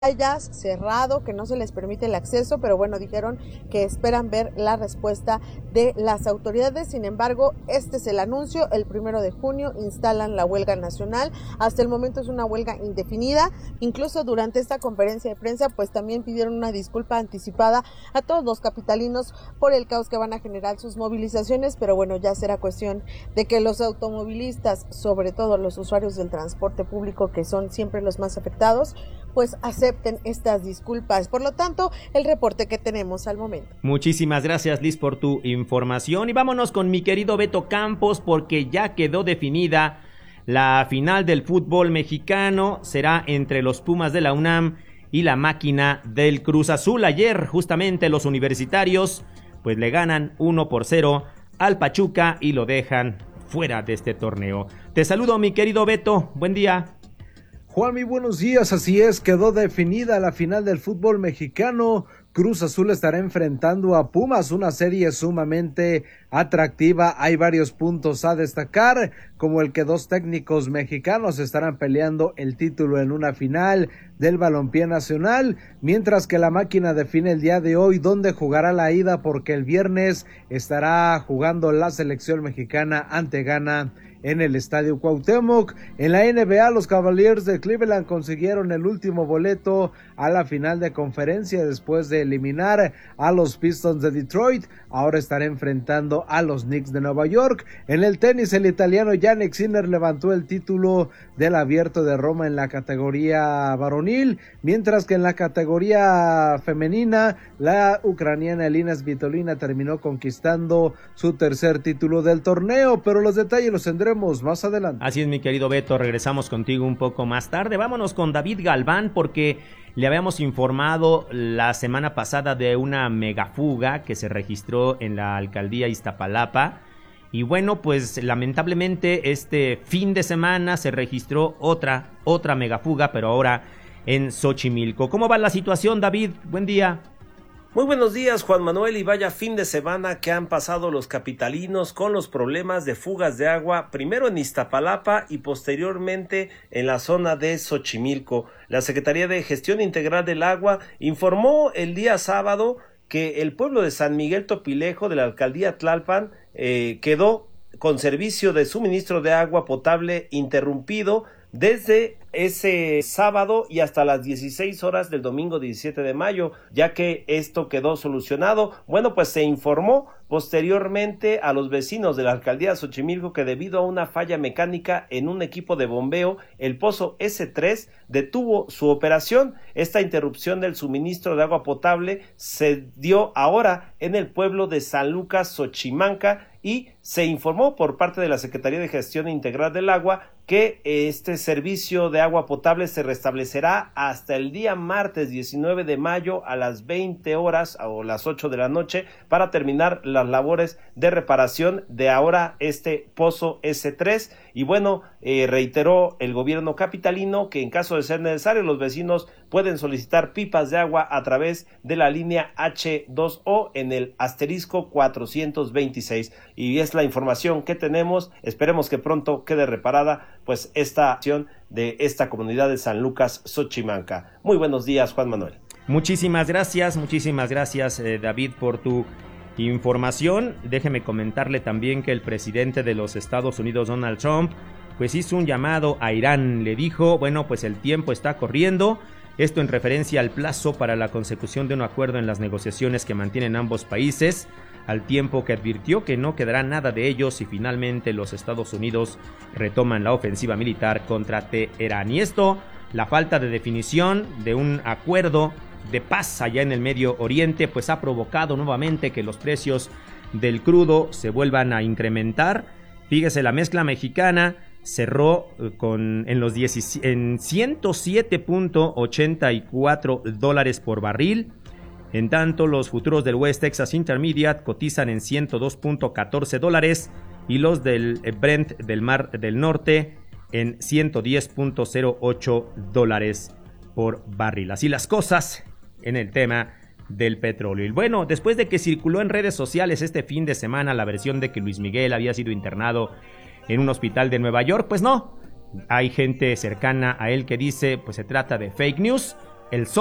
playas, cerrado, que no se les permite el acceso, pero bueno, dijeron que esperan ver la respuesta de las autoridades. Sin embargo, este es el anuncio: el 1 de junio instalan la huelga nacional. Hasta el momento es una huelga indefinida. Incluso durante esta conferencia de prensa, pues también pidieron una disculpa anticipada a todos los capitalinos por el caos que van a generar sus movilizaciones, pero bueno, ya será cuestión de que los automovilistas, sobre todo los usuarios del transporte público, que son siempre los más afectados, pues acepten estas disculpas. Por lo tanto, el reporte que tenemos al momento. Muchísimas gracias, Liz, por tu información. Y vámonos con mi querido Beto Campos, porque ya quedó definida la final del fútbol mexicano. Será entre los Pumas de la UNAM y la máquina del Cruz Azul. Ayer, justamente, los universitarios pues le ganan 1-0 al Pachuca y lo dejan fuera de este torneo. Te saludo, mi querido Beto. Buen día. Juan, muy buenos días. Así es, quedó definida la final del fútbol mexicano. Cruz Azul estará enfrentando a Pumas, una serie sumamente atractiva. Hay varios puntos a destacar, como el que dos técnicos mexicanos estarán peleando el título en una final del balompié nacional, mientras que la máquina define el día de hoy dónde jugará la ida, porque el viernes estará jugando la selección mexicana ante Ghana en el Estadio Cuauhtémoc. En la NBA, los Cavaliers de Cleveland consiguieron el último boleto a la final de conferencia después de eliminar a los Pistons de Detroit. Ahora estará enfrentando a los Knicks de Nueva York. En el tenis, el italiano Jannik Sinner levantó el título del Abierto de Roma en la categoría varonil, mientras que en la categoría femenina, la ucraniana Elina Svitolina terminó conquistando su tercer título del torneo, pero los detalles los tendremos más adelante. Así es, mi querido Beto, regresamos contigo un poco más tarde. Vámonos con David Galván, porque le habíamos informado la semana pasada de una megafuga que se registró en la alcaldía Iztapalapa. Y bueno, pues lamentablemente este fin de semana se registró otra megafuga, pero ahora en Xochimilco. ¿Cómo va la situación, David? Buen día. Muy buenos días, Juan Manuel, y vaya fin de semana que han pasado los capitalinos con los problemas de fugas de agua, primero en Iztapalapa y posteriormente en la zona de Xochimilco. La Secretaría de Gestión Integral del Agua informó el día sábado que el pueblo de San Miguel Topilejo de la alcaldía Tlalpan quedó con servicio de suministro de agua potable interrumpido desde ese sábado y hasta las 16 horas del domingo 17 de mayo, ya que esto quedó solucionado. Bueno, pues se informó posteriormente a los vecinos de la alcaldía de Xochimilco que debido a una falla mecánica en un equipo de bombeo, el pozo S3 detuvo su operación. Esta interrupción del suministro de agua potable se dio ahora en el pueblo de San Lucas, Xochimanca, y se informó por parte de la Secretaría de Gestión Integral del Agua que este servicio de agua potable se restablecerá hasta el día martes 19 de mayo a las 20 horas o las 8 de la noche para terminar las labores de reparación de ahora este pozo S3. Y bueno, reiteró el gobierno capitalino que en caso de ser necesario los vecinos pueden solicitar pipas de agua a través de la línea H2O en el asterisco 426. Y es la información que tenemos. Esperemos que pronto quede reparada pues esta acción de esta comunidad de San Lucas, Xochimanca. Muy buenos días, Juan Manuel. Muchísimas gracias, David, por tu información. Déjeme comentarle también que el presidente de los Estados Unidos, Donald Trump, pues hizo un llamado a Irán. Le dijo, bueno, pues el tiempo está corriendo. Esto en referencia al plazo para la consecución de un acuerdo en las negociaciones que mantienen ambos países, al tiempo que advirtió que no quedará nada de ellos si finalmente los Estados Unidos retoman la ofensiva militar contra Teherán. Y esto, la falta de definición de un acuerdo de paz allá en el Medio Oriente, pues ha provocado nuevamente que los precios del crudo se vuelvan a incrementar. Fíjese, la mezcla mexicana cerró en 107.84 dólares por barril. En tanto, los futuros del West Texas Intermediate cotizan en 102.14 dólares y los del Brent del Mar del Norte en 110.08 dólares por barril. Así las cosas en el tema del petróleo. Y bueno, después de que circuló en redes sociales este fin de semana la versión de que Luis Miguel había sido internado en un hospital de Nueva York, pues no. Hay gente cercana a él que dice, pues se trata de fake news. el